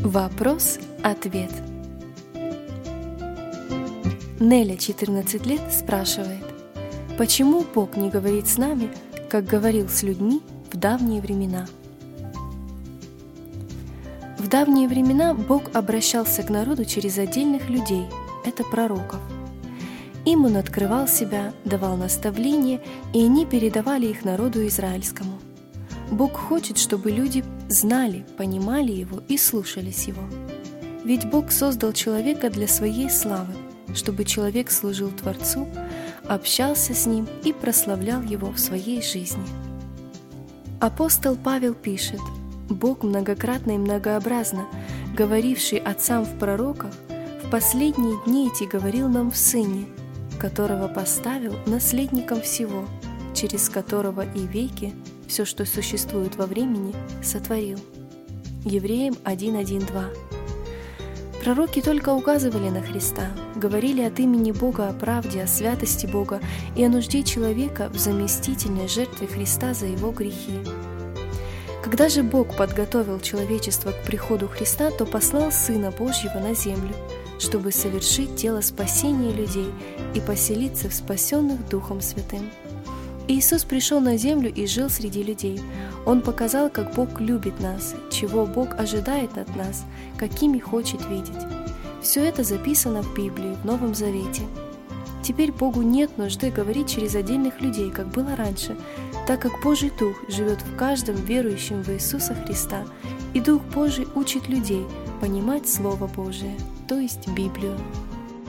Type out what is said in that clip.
Вопрос-ответ. Неля, 14 лет, спрашивает: почему Бог не говорит с нами, как говорил с людьми в давние времена? В давние времена Бог обращался к народу через отдельных людей, это пророков. Им Он открывал себя, давал наставления, и они передавали их народу израильскому. Бог хочет, чтобы люди знали, понимали Его и слушались Его. Ведь Бог создал человека для своей славы, чтобы человек служил Творцу, общался с Ним и прославлял Его в своей жизни. Апостол Павел пишет: «Бог многократно и многообразно, говоривший отцам в пророках, в последние дни эти говорил нам в Сыне, которого поставил наследником всего, через которого и веки все, что существует во времени, сотворил». Евреям 1:1-2. Пророки только указывали на Христа, говорили от имени Бога о правде, о святости Бога и о нужде человека в заместительной жертве Христа за его грехи. Когда же Бог подготовил человечество к приходу Христа, то послал Сына Божьего на землю, чтобы совершить дело спасения людей и поселиться в спасенных Духом Святым. Иисус пришел на землю и жил среди людей. Он показал, как Бог любит нас, чего Бог ожидает от нас, какими хочет видеть. Все это записано в Библии, в Новом Завете. Теперь Богу нет нужды говорить через отдельных людей, как было раньше, так как Божий Дух живет в каждом верующем в Иисуса Христа, и Дух Божий учит людей понимать Слово Божие, то есть Библию.